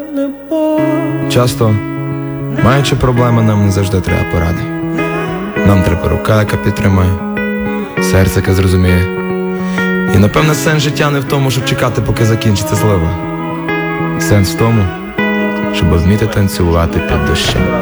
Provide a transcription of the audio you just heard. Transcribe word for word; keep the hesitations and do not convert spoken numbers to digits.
Часто, маючи проблеми, нам не завжди треба поради. Нам треба рука, яка підтримає, серце, яке зрозуміє. І напевне сенс життя не в тому, щоб чекати, поки закінчиться злива. Сенс в тому, щоб вміти танцювати під дощем.